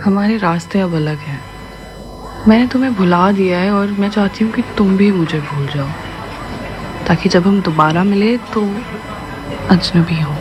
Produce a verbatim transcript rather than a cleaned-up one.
हमारे रास्ते अब अलग हैं। मैंने तुम्हें भुला दिया है और मैं चाहती हूँ कि तुम भी मुझे भूल जाओ, ताकि जब हम दोबारा मिले तो अजनबी हो।